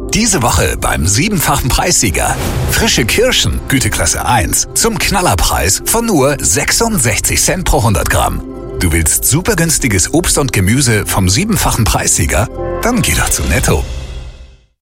Diese Woche beim 7-fachen Preissieger. Frische Kirschen, Güteklasse 1, zum Knallerpreis von nur 66 Cent pro 100 Gramm. Du willst super günstiges Obst und Gemüse vom 7-fachen Preissieger? Dann geh doch zu Netto.